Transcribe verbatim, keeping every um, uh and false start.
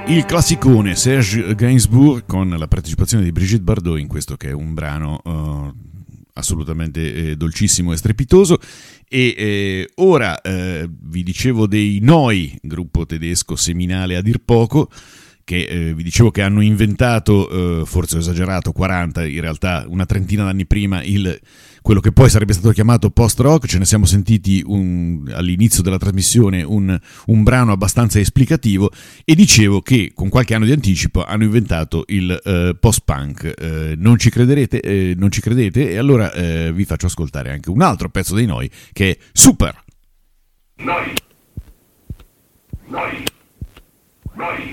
Il classicone Serge Gainsbourg con la partecipazione di Brigitte Bardot in questo che è un brano uh, assolutamente eh, dolcissimo e strepitoso. E eh, ora eh, vi dicevo dei Noi, gruppo tedesco seminale a dir poco, che eh, vi dicevo che hanno inventato, eh, forse ho esagerato, quaranta, in realtà una trentina d'anni prima, il, quello che poi sarebbe stato chiamato post-rock. Ce ne siamo sentiti un, all'inizio della trasmissione un, un brano abbastanza esplicativo, e dicevo che con qualche anno di anticipo hanno inventato il eh, post-punk. Eh, non ci crederete, eh, non ci credete, e allora eh, vi faccio ascoltare anche un altro pezzo dei Noi, che è Super! Noi! Noi! Noi!